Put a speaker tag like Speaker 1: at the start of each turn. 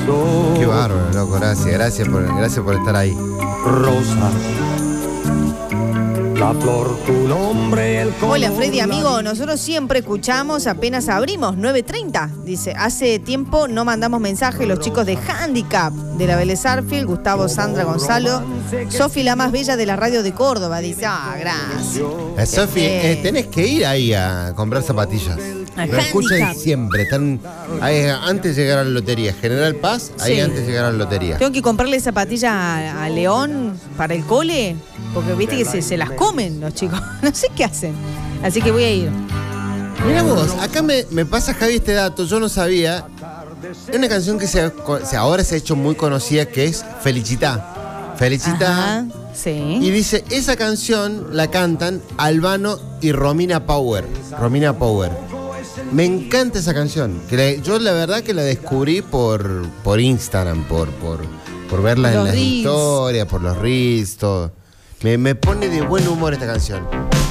Speaker 1: Qué bárbaro, loco, gracias por estar ahí.
Speaker 2: Rosa, la flor, tu nombre, el color.
Speaker 3: Hola Freddy, amigo, nosotros siempre escuchamos apenas abrimos, 9:30. Dice, hace tiempo no mandamos mensaje los chicos de Handicap, de la Vélez Arfield, Gustavo, Sandra, Gonzalo, Sofi, la más bella de la radio de Córdoba. Dice, gracias.
Speaker 1: Sofi, tenés que ir ahí a comprar zapatillas. Lo escuchan siempre, están ahí, antes de llegar a la lotería. General Paz, ahí antes de llegar a la lotería.
Speaker 3: Tengo que comprarle zapatillas a León para el cole, porque viste que se las comen los chicos. No sé qué hacen. Así que voy a ir.
Speaker 1: Mira vos, acá me pasa, Javi, este dato, yo no sabía. Es una canción que ahora se ha hecho muy conocida, que es Felicità. Felicità.
Speaker 3: Ajá, sí.
Speaker 1: Y dice, esa canción la cantan Albano y Romina Power. Romina Power. Me encanta esa canción. Yo la verdad que la descubrí por Instagram, por verla en las historias, por los reels, todo. Me pone de buen humor esta canción.